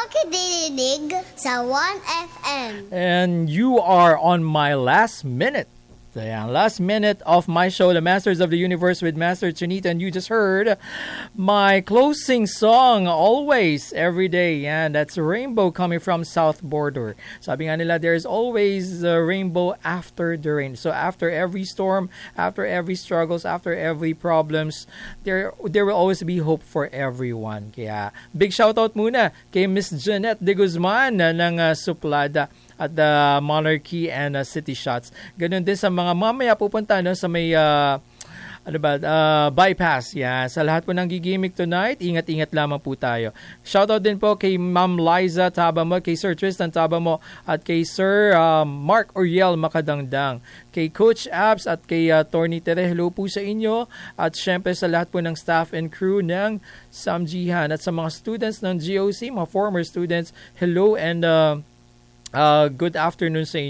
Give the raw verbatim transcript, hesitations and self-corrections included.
Makidinig sa one F M. And you are on my last minute. Ayan, last minute of my show, The Masters of the Universe with Master Chinita. And you just heard my closing song, Always, Every Day. And that's Rainbow coming from South Border. Sabi nga nila, there's always a rainbow after the rain. So after every storm, after every struggles, after every problems, there there will always be hope for everyone. Kaya big shoutout muna kay Miss Jeanette de Guzman uh, ng uh, Suplada at the Monarchy and uh, City Shots. Ganun din sa mga mamaya pupunta no, sa may uh, ano ba, uh, bypass. Yeah. Sa lahat po ng gigimik tonight, ingat-ingat lamang po tayo. Shoutout din po kay Ma'am Liza Tabamo, kay Sir Tristan Tabamo, at kay Sir uh, Mark Oriel Makadangdang, kay Coach Abs at kay uh, Torny Tere. Hello po sa inyo. At syempre sa lahat po ng staff and crew ng Samjihan. At sa mga students ng G O C, mga former students, hello and uh, Uh, good afternoon sa inyo.